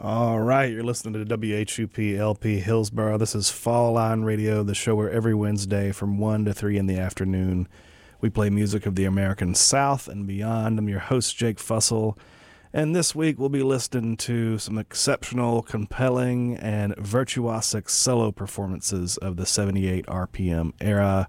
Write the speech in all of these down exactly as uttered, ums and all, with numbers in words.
All right, you're listening to W H U P L P Hillsborough. This is Fall Line Radio, the show where every Wednesday from one to three in the afternoon, we play music of the American South and beyond. I'm your host, Jake Fussell, and this week we'll be listening to some exceptional, compelling, and virtuosic solo performances of the seventy-eight R P M era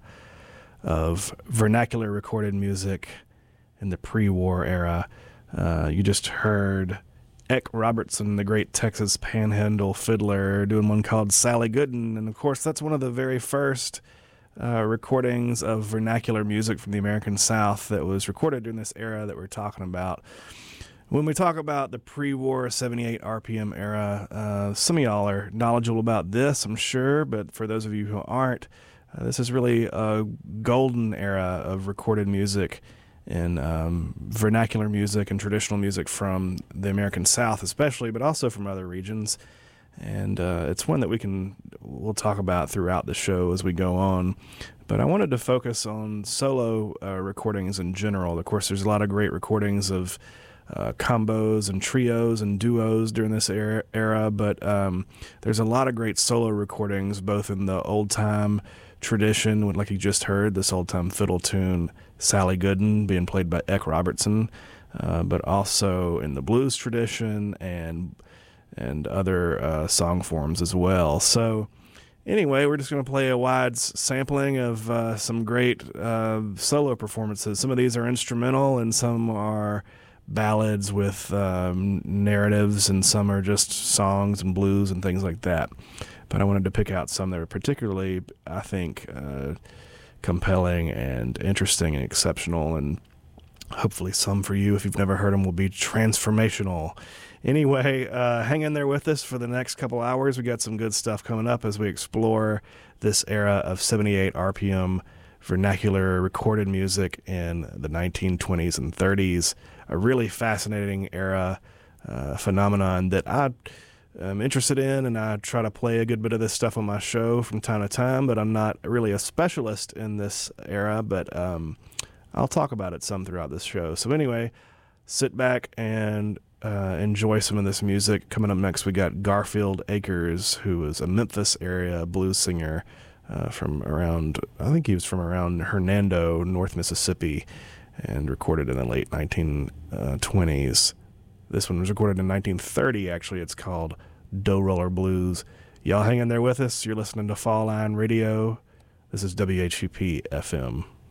of vernacular recorded music in the pre-war era. Uh, you just heard Eck Robertson, the great Texas Panhandle fiddler, doing one called Sally Gooden. And of course, that's one of the very first uh, recordings of vernacular music from the American South that was recorded during this era that we're talking about. When we talk about the pre-war seventy-eight R P M era, uh, some of y'all are knowledgeable about this, I'm sure, but for those of you who aren't, uh, this is really a golden era of recorded music in um, vernacular music and traditional music from the American South especially, but also from other regions. And uh, it's one that we can, we'll talk about throughout the show as we go on. But I wanted to focus on solo uh, recordings in general. Of course, there's a lot of great recordings of uh, combos and trios and duos during this era, era but um, there's a lot of great solo recordings, both in the old-time tradition, like you just heard, this old-time fiddle tune, Sally Gooden, being played by Eck Robertson, uh, but also in the blues tradition and and other uh, song forms as well. So anyway, we're just going to play a wide sampling of uh, some great uh, solo performances. Some of these are instrumental and some are ballads with um, narratives, and some are just songs and blues and things like that. But I wanted to pick out some that are particularly, I think, uh, compelling and interesting and exceptional, and hopefully some for you, if you've never heard them, will be transformational. Anyway, uh, hang in there with us for the next couple hours. We got some good stuff coming up as we explore this era of seventy-eight R P M vernacular recorded music in the nineteen twenties and thirties, a really fascinating era, uh, phenomenon that I I'm interested in, and I try to play a good bit of this stuff on my show from time to time, but I'm not really a specialist in this era, but um, I'll talk about it some throughout this show. So anyway, sit back and uh, enjoy some of this music. Coming up next, we got Garfield Akers, who was a Memphis area blues singer uh, from around, I think he was from around Hernando, North Mississippi, and recorded in the late nineteen twenties. This one was recorded in nineteen thirty, actually. It's called Dough Roller Blues. Y'all hang in there with us. You're listening to Fall Line Radio. This is W H U P F M.